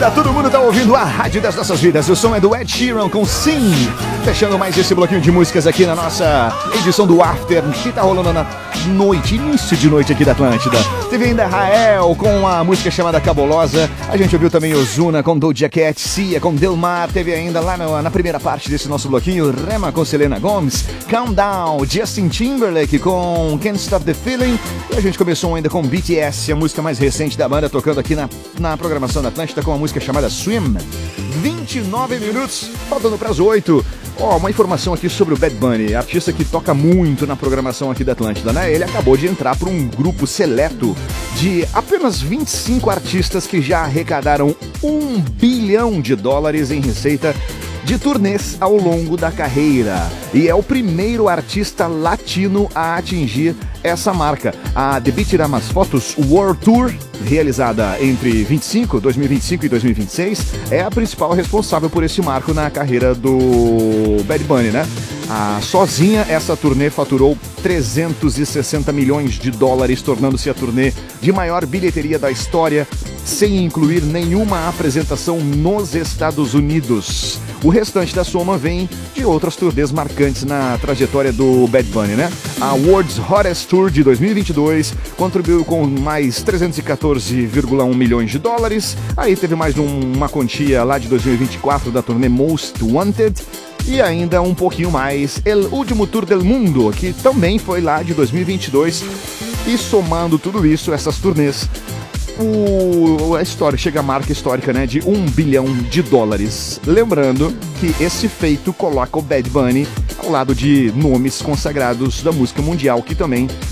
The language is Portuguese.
Banda, todo mundo tá ouvindo a Rádio das Nossas Vidas. O som é do Ed Sheeran com Sim. Fechando mais esse bloquinho de músicas aqui na nossa edição do After, que tá rolando na noite, início de noite aqui da Atlântida. Teve ainda Rael com a música chamada Cabulosa. A gente ouviu também Ozuna com Doja Cat, Cia com Delmar. Teve ainda lá na primeira parte desse nosso bloquinho, Rema com Selena Gomez, Calm Down, Justin Timberlake com Can't Stop the Feeling. E a gente começou ainda com BTS, a música mais recente da banda, tocando aqui na programação da Atlântida com uma música chamada Swim. 29 minutos, faltando para as 8. Uma informação aqui sobre o Bad Bunny, artista que toca muito na programação aqui da Atlântida, né? Ele acabou de entrar para um grupo seleto de apenas 25 artistas que já arrecadaram $1 bilhão em receita de turnês ao longo da carreira. E é o primeiro artista latino a atingir essa marca. A The Beat Ramas Fotos World Tour, realizada entre 2025 e 2026, é a principal responsável por esse marco na carreira do Bad Bunny, né? Sozinha, essa turnê faturou $360 milhões, tornando-se a turnê de maior bilheteria da história, sem incluir nenhuma apresentação nos Estados Unidos. O restante da soma vem de outras turnês marcantes na trajetória do Bad Bunny, né? A World's Hottest Tour de 2022 contribuiu com mais $314,1 milhões. Aí teve mais uma quantia lá de 2024 da turnê Most Wanted. E ainda um pouquinho mais, El Último Tour del Mundo, que também foi lá de 2022. E somando tudo isso, essas turnês, a história chega à marca histórica, né, de $1 bilhão. Lembrando que esse feito coloca o Bad Bunny ao lado de nomes consagrados da música mundial, que também